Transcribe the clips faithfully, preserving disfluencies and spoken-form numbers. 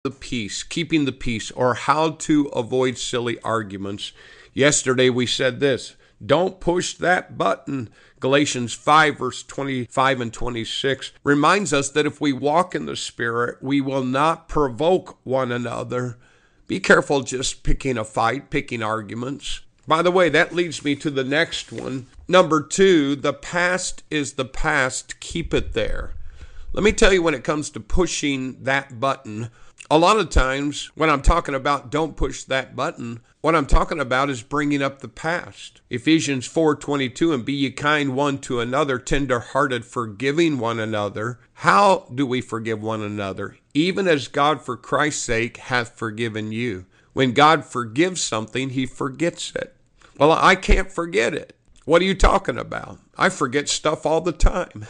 The peace, keeping the peace, or how to avoid silly arguments. Yesterday we said this: don't push that button. Galatians five, verse twenty-five and twenty-six reminds us that if we walk in the Spirit, we will not provoke one another. Be careful just picking a fight, picking arguments. By the way, that leads me to the next one. Number two, the past is the past. Keep it there. Let me tell you, when it comes to pushing that button, a lot of times when I'm talking about don't push that button, what I'm talking about is bringing up the past. Ephesians four twenty-two, and be ye kind one to another, tender-hearted, forgiving one another. How do we forgive one another? Even as God for Christ's sake hath forgiven you. When God forgives something, he forgets it. Well, I can't forget it. What are you talking about? I forget stuff all the time.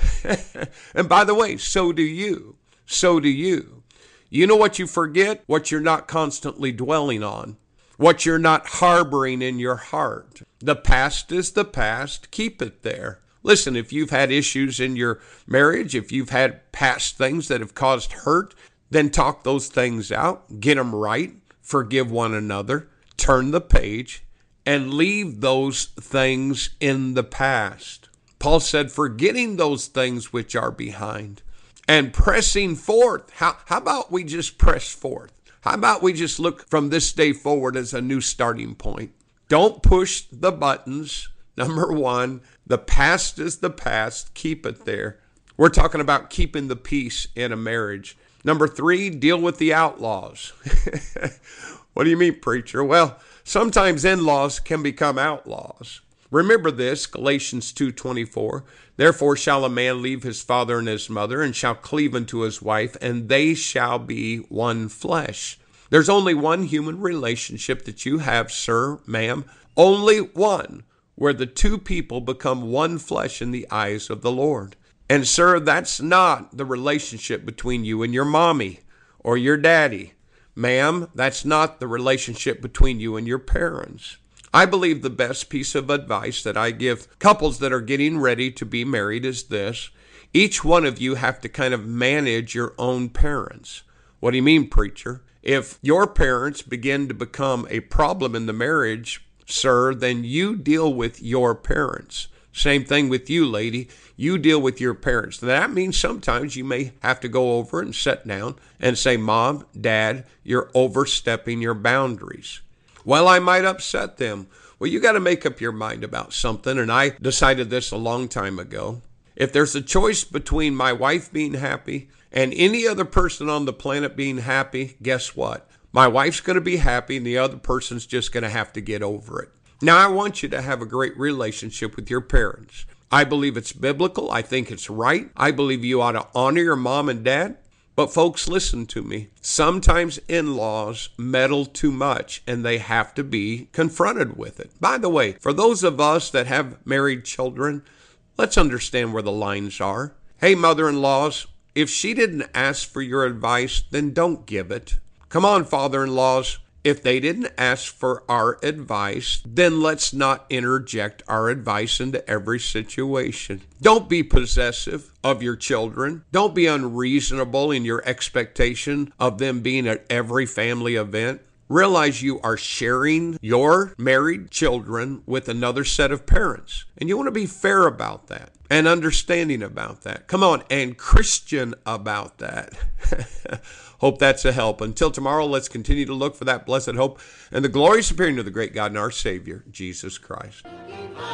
And by the way, so do you. So do you. You know what you forget? What you're not constantly dwelling on. What you're not harboring in your heart. The past is the past. Keep it there. Listen, if you've had issues in your marriage, if you've had past things that have caused hurt, then talk those things out. Get them right. Forgive one another. Turn the page and leave those things in the past. Paul said, forgetting those things which are behind and pressing forth. How, how about we just press forth? How about we just look from this day forward as a new starting point? Don't push the buttons. Number one, the past is the past. Keep it there. We're talking about keeping the peace in a marriage. Number three, deal with the outlaws. What do you mean, preacher? Well, sometimes in-laws can become outlaws. Remember this, Galatians two twenty-four. Therefore shall a man leave his father and his mother, and shall cleave unto his wife, and they shall be one flesh. There's only one human relationship that you have, sir, ma'am. Only one, where the two people become one flesh in the eyes of the Lord. And sir, that's not the relationship between you and your mommy or your daddy. Ma'am, that's not the relationship between you and your parents. I believe the best piece of advice that I give couples that are getting ready to be married is this. Each one of you have to kind of manage your own parents. What do you mean, preacher? If your parents begin to become a problem in the marriage, sir, then you deal with your parents. Same thing with you, lady. You deal with your parents. That means sometimes you may have to go over and sit down and say, Mom, Dad, you're overstepping your boundaries. Well, I might upset them. Well, you got to make up your mind about something, and I decided this a long time ago. If there's a choice between my wife being happy and any other person on the planet being happy, guess what? My wife's going to be happy, and the other person's just going to have to get over it. Now, I want you to have a great relationship with your parents. I believe it's biblical. I think it's right. I believe you ought to honor your mom and dad. But folks, listen to me. Sometimes in-laws meddle too much, and they have to be confronted with it. By the way, for those of us that have married children, let's understand where the lines are. Hey, mother-in-laws, if she didn't ask for your advice, then don't give it. Come on, father-in-laws. If they didn't ask for our advice, then let's not interject our advice into every situation. Don't be possessive of your children. Don't be unreasonable in your expectation of them being at every family event. Realize you are sharing your married children with another set of parents. And you want to be fair about that and understanding about that. Come on, and Christian about that. Hope that's a help. Until tomorrow, let's continue to look for that blessed hope and the glorious appearing of the great God and our Savior, Jesus Christ.